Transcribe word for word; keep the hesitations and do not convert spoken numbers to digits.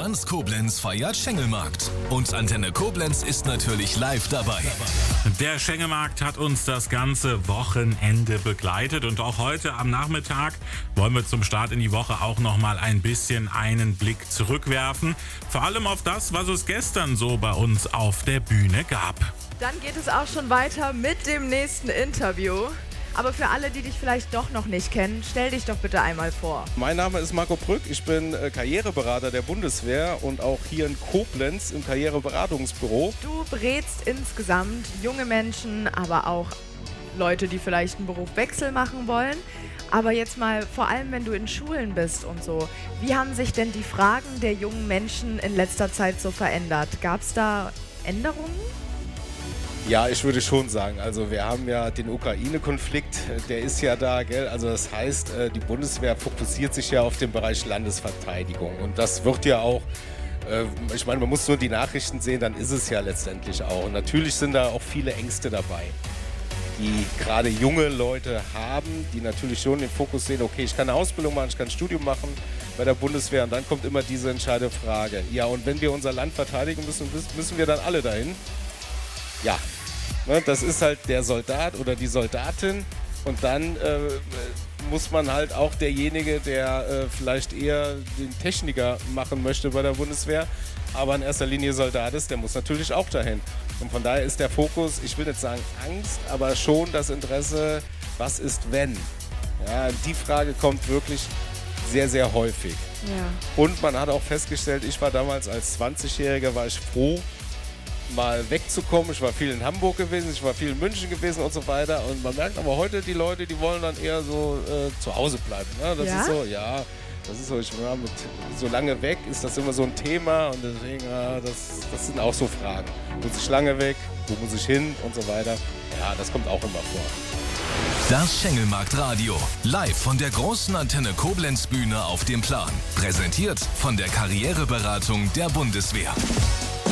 Ganz Koblenz feiert Schengelmarkt. Und Antenne Koblenz ist natürlich live dabei. Der Schengelmarkt hat uns das ganze Wochenende begleitet und auch heute am Nachmittag wollen wir zum Start in die Woche auch noch mal ein bisschen einen Blick zurückwerfen. Vor allem auf das, was es gestern so bei uns auf der Bühne gab. Dann geht es auch schon weiter mit dem nächsten Interview. Aber für alle, die dich vielleicht doch noch nicht kennen, stell dich doch bitte einmal vor. Mein Name ist Marco Brück, ich bin äh, Karriereberater der Bundeswehr und auch hier in Koblenz im Karriereberatungsbüro. Du berätst insgesamt junge Menschen, aber auch Leute, die vielleicht einen Berufswechsel machen wollen. Aber jetzt mal, vor allem wenn du in Schulen bist und so, wie haben sich denn die Fragen der jungen Menschen in letzter Zeit so verändert? Gab es da Änderungen? Ja, ich würde schon sagen, also wir haben ja den Ukraine-Konflikt, der ist ja da, gell? Also das heißt, die Bundeswehr fokussiert sich ja auf den Bereich Landesverteidigung und das wird ja auch, ich meine, man muss nur die Nachrichten sehen, dann ist es ja letztendlich auch. Und natürlich sind da auch viele Ängste dabei, die gerade junge Leute haben, die natürlich schon den Fokus sehen, okay, ich kann eine Ausbildung machen, ich kann ein Studium machen bei der Bundeswehr und dann kommt immer diese entscheidende Frage. Ja, und wenn wir unser Land verteidigen müssen, müssen wir dann alle dahin? Ja, ne, das ist halt der Soldat oder die Soldatin und dann äh, muss man halt auch derjenige, der äh, vielleicht eher den Techniker machen möchte bei der Bundeswehr, aber in erster Linie Soldat ist, der muss natürlich auch dahin. Und von daher ist der Fokus, ich will nicht sagen Angst, aber schon das Interesse, was ist wenn? Ja, die Frage kommt wirklich sehr, sehr häufig. Ja. Und man hat auch festgestellt, ich war damals als zwanzigjähriger, war ich froh, mal wegzukommen. Ich war viel in Hamburg gewesen, ich war viel in München gewesen und so weiter. Und man merkt aber heute, die Leute, die wollen dann eher so äh, zu Hause bleiben. Ne? Das ja? ist so, ja, das ist so, ich war mit so lange weg, ist das immer so ein Thema und deswegen, ja, das, das sind auch so Fragen. Muss ich lange weg, wo muss ich hin und so weiter. Ja, das kommt auch immer vor. Das Schengelmarkt-Radio. Live von der großen Antenne Koblenz Bühne auf dem Plan. Präsentiert von der Karriereberatung der Bundeswehr.